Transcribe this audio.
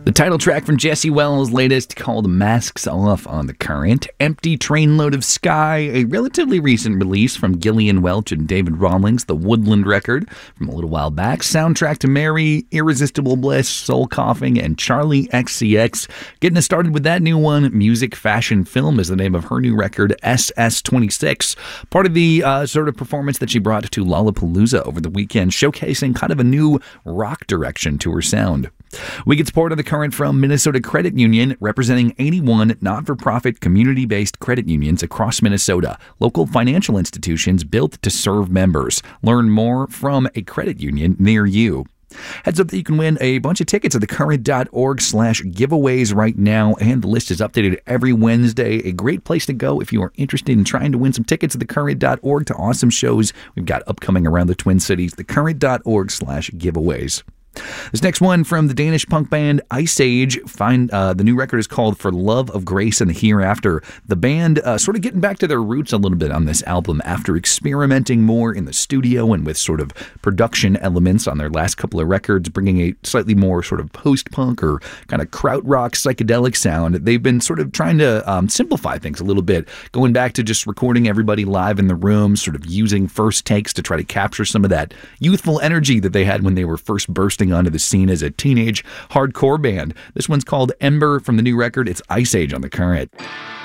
The title track from Jesse Wells' latest, called Masks Off, on The Current. Empty Trainload of Sky, a relatively recent release from Gillian Welch and David Rawlings, the Woodland record from a little while back. Soundtrack to Mary, Irresistible Bliss, Soul Coughing, and Charlie XCX. Getting us started with that new one, Music Fashion Film is the name of her new record, SS26. Part of the sort of performance that she brought to Lollapalooza over the weekend, showcasing kind of a new rock direction to her sound. We get support of The Current from Minnesota Credit Union, representing 81 not-for-profit community-based credit unions across Minnesota, local financial institutions built to serve members. Learn more from a credit union near you. Heads up that you can win a bunch of tickets at thecurrent.org/giveaways right now, and the list is updated every Wednesday. A great place to go if you are interested in trying to win some tickets at thecurrent.org to awesome shows we've got upcoming around the Twin Cities. thecurrent.org/giveaways. This next one from the Danish punk band Ice Age. The new record is called For Love of Grace and the Hereafter. The band sort of getting back to their roots a little bit on this album after experimenting more in the studio and with sort of production elements on their last couple of records, bringing a slightly more sort of post-punk or kind of krautrock psychedelic sound. They've been sort of trying to simplify things a little bit, going back to just recording everybody live in the room, sort of using first takes to try to capture some of that youthful energy that they had when they were first bursting onto the scene as a teenage hardcore band. This one's called Ember from the new record. It's Ice Age on The Current.